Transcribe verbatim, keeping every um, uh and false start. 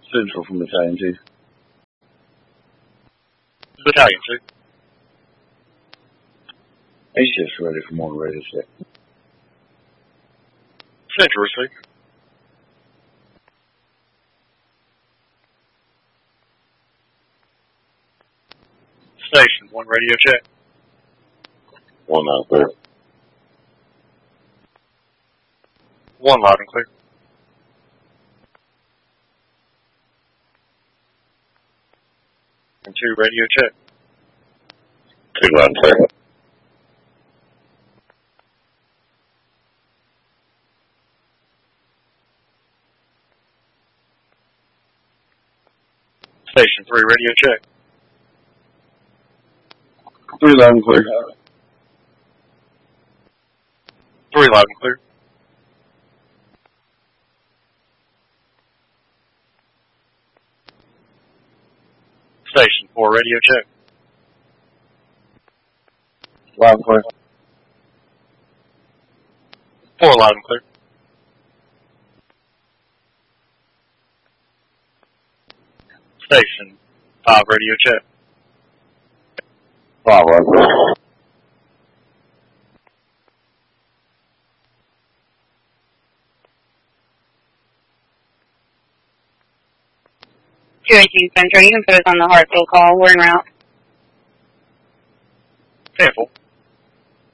Central from Battalion two. Battalion two. A shift's ready for more radio check. Central receive. Station, one radio check. One out there. One loud and clear. And two radio check. Two loud and clear. Station three radio check. Three loud and clear. Three loud and clear. Station four radio check. Loud and clear. Four loud and clear. Station five radio check. Five loud and clear. two eighteen Central, you can put us on the Hartsville call. We're en route. Ten four.